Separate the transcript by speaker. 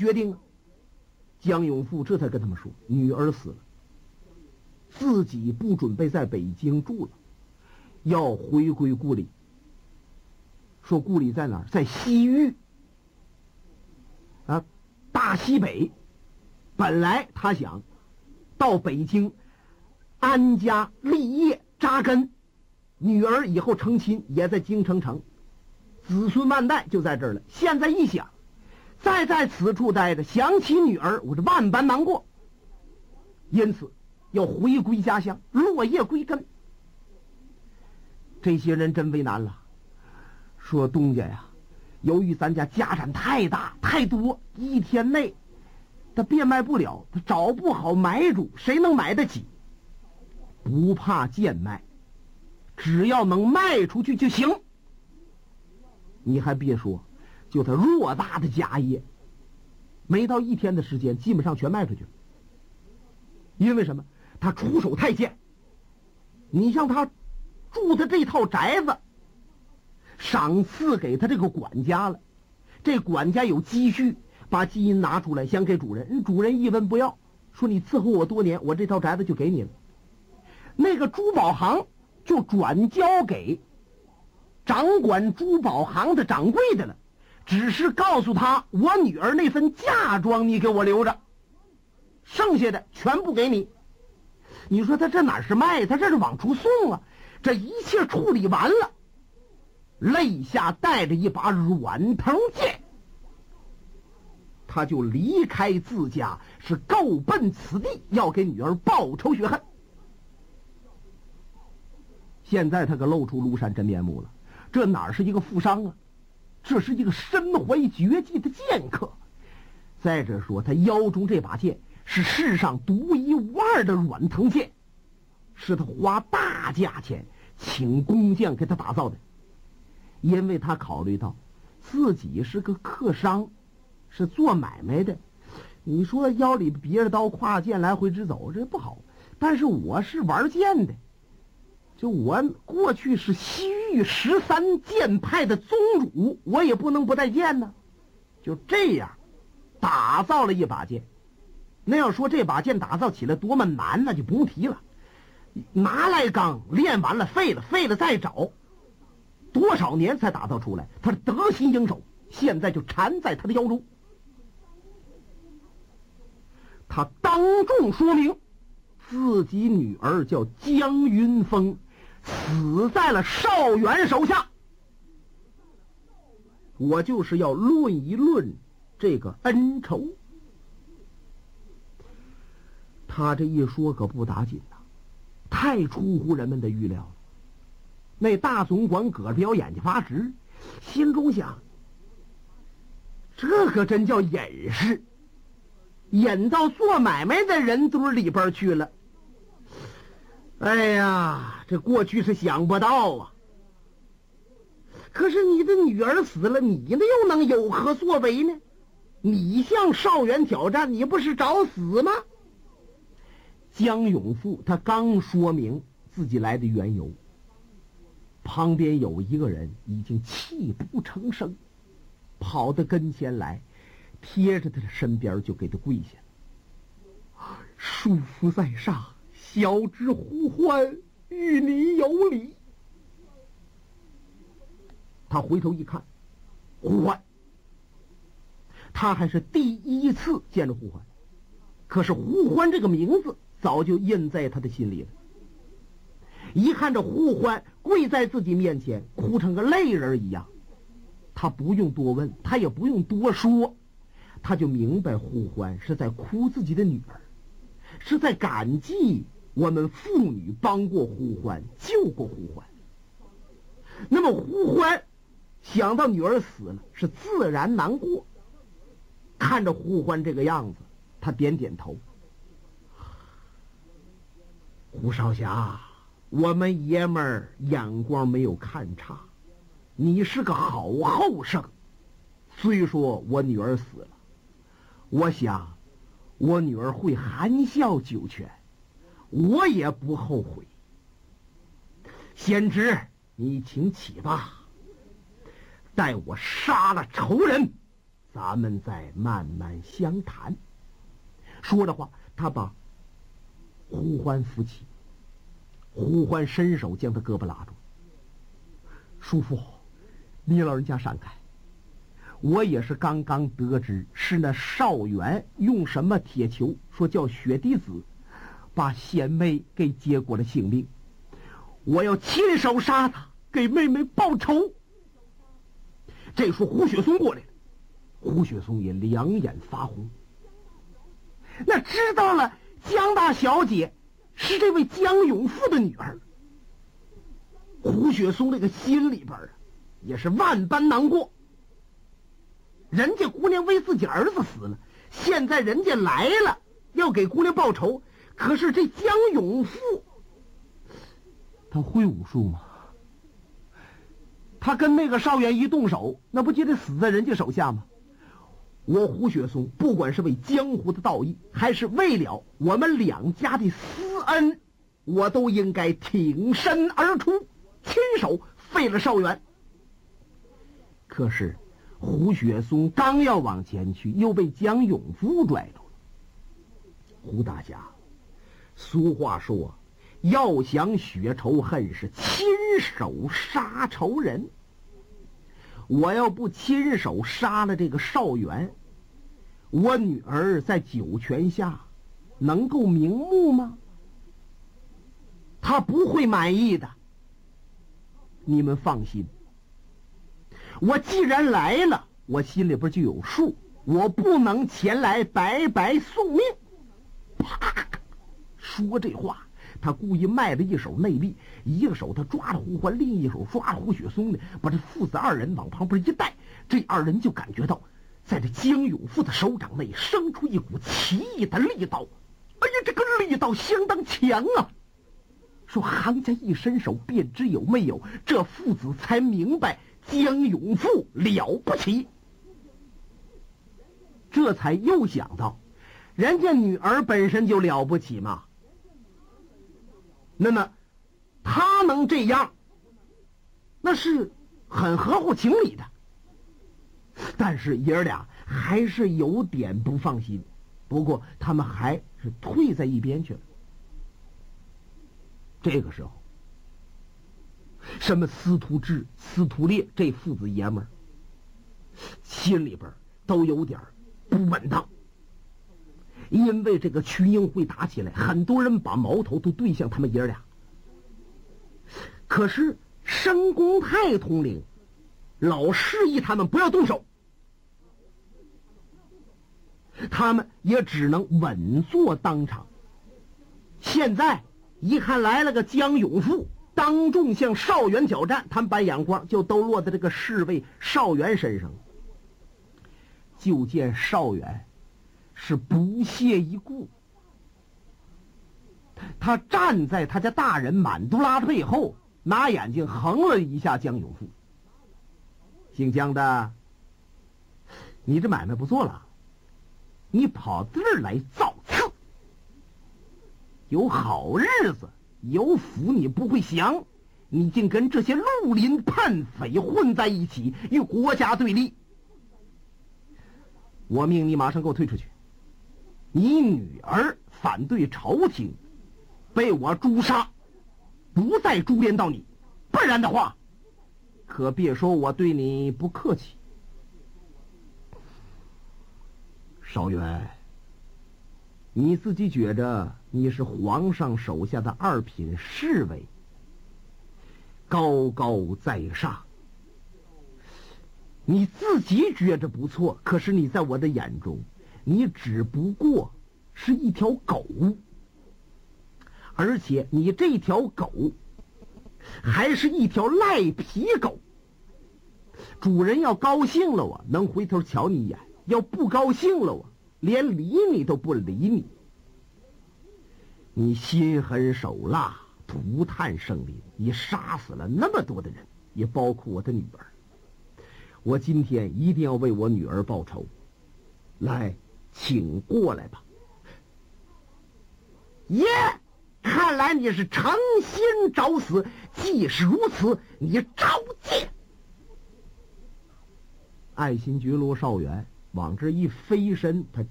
Speaker 1: 决定啊？江永富这才跟他们说，女儿死了，自己不准备在北京住了，要回归故里。说故里在哪儿？在西域啊，大西北。本来他想到北京安家立业扎根，女儿以后成亲也在京城城，子孙万代就在这儿了。现在一想，再在此处待着，想起女儿，我这万般难过，因此要回归家乡，落叶归根。这些人真为难了，说东家呀，由于咱家家产太大太多，一天内他变卖不了，他找不好买主，谁能买得起？不怕贱卖，只要能卖出去就行。你还别说，就他偌大的家业，没到一天的时间，基本上全卖出去了。因为什么？他出手太贱。你像他住的这套宅子，赏赐给他这个管家了，这管家有积蓄，把金银拿出来想给主人，主人一文不要，说你伺候我多年，我这套宅子就给你了。那个珠宝行就转交给掌管珠宝行的掌柜的了，只是告诉他，我女儿那份嫁妆你给我留着，剩下的全部给你。你说他这哪是卖，他这是往出送啊。这一切处理完了，肋下带着一把软藤剑，他就离开自家，是够奔此地，要给女儿报仇雪恨。现在他可露出庐山真面目了，这哪是一个富商啊，这是一个身怀绝技的剑客。再者说，他腰中这把剑是世上独一无二的软藤剑，是他花大价钱请工匠给他打造的。因为他考虑到自己是个客商，是做买卖的，你说腰里别着刀挎剑来回直走，这不好。但是我是玩剑的，就我过去是西域13剑派的宗主，我也不能不带剑呢。就这样打造了一把剑。那要说这把剑打造起来多么难，那就不用提了。拿来钢练完了废了再找，多少年才打造出来。他得心应手，现在就缠在他的腰中。他当众说明自己女儿叫江云峰，死在了邵元手下。我就是要论一论这个恩仇。他这一说可不打紧呐，太出乎人们的预料了。那大总管葛彪眼睛发直，心中想，这可真叫隐士，引到做买卖的人堆里边去了。哎呀，这过去是想不到啊。可是你的女儿死了，你呢又能有何作为呢？你向邵元挑战，你不是找死吗？江永富他刚说明自己来的缘由，旁边有一个人已经泣不成声，跑到跟前来，贴着他的身边就给他跪下。恕父在上，小侄呼唤与你有礼。他回头一看，呼唤，他还是第一次见着呼唤，可是呼唤这个名字早就印在他的心里了。一看这呼唤跪在自己面前，哭成个泪人一样，他不用多问，他也不用多说，他就明白呼唤是在哭自己的女儿，是在感激我们妇女帮过呼唤，救过呼唤。那么呼唤想到女儿死了，是自然难过。看着呼唤这个样子，他点点头。胡少侠，我们爷们儿眼光没有看差，你是个好后生。虽说我女儿死了，我想我女儿会含笑九泉，我也不后悔。先知，你请起吧，待我杀了仇人， 咱们再慢慢详谈。说着话，他把胡欢扶起，胡欢伸手将他胳膊拉住。叔父，你老人家闪开，我也是刚刚得知，是那少元用什么铁球，说叫雪滴子，把贤妹给结果了性命。我要亲手杀他，给妹妹报仇。这时候胡雪松过来了，胡雪松也两眼发红。那知道了江大小姐是这位江永富的女儿，胡雪松这个心里边也是万般难过。人家姑娘为自己儿子死了，现在人家来了要给姑娘报仇，可是这江永富他会武术吗？他跟那个少元一动手，那不就得死在人家手下吗？我胡雪松不管是为江湖的道义，还是为了我们两家的私恩，我都应该挺身而出，亲手废了少元。可是胡雪松刚要往前去，又被江永富拽住了。胡大侠，俗话说，要想雪仇恨，是亲手杀仇人。我要不亲手杀了这个少元，我女儿在九泉下能够瞑目吗？她不会满意的。你们放心，我既然来了，我心里边就有数，我不能前来白白送命。啪！说这话，他故意卖了一手内力，一个手他抓着胡欢，另一手抓着胡雪松的，把这父子二人往旁边一带，这二人就感觉到在这江永富的手掌内生出一股奇异的力道。哎呀，这个力道相当强啊！说行家一伸手便知有没有，这父子才明白江永富了不起。这才又想到，人家女儿本身就了不起嘛，那么他能这样，那是很合乎情理的。但是爷儿俩还是有点不放心，不过他们还是退在一边去了。这个时候，什么司徒志、司徒烈这父子爷们儿心里边都有点不稳当，因为这个群英会打起来，很多人把矛头都对向他们爷儿俩。可是申公泰统领老示意他们不要动手，他们也只能稳坐当场。现在一看来了个江永富，当众向少元挑战，他们把眼光就都落在这个侍卫少元身上。就见少元是不屑一顾，他站在他家大人满都拉的背后，拿眼睛横了一下江永富。姓江的，你这买卖不做了，你跑这儿来造次，有好日子有福你不会享，你竟跟这些绿林叛匪混在一起，与国家对立。我命你马上给我退出去，你女儿反对朝廷，被我诛杀，不再株连到你，不然的话可别说我对你不客气。少元，你自己觉着你是皇上手下的二品侍卫，高高在上，你自己觉着不错，可是你在我的眼中，你只不过是一条狗，而且你这条狗还是一条赖皮狗。主人要高兴了，我能回头瞧你一眼；要不高兴了，我连理你都不理你。你心狠手辣，涂炭生灵，你杀死了那么多的人，也包括我的女儿。我今天一定要为我女儿报仇，来，请过来吧。耶，看来你是诚心找死，既是如此，你招见。爱新觉罗少元往这一飞身，他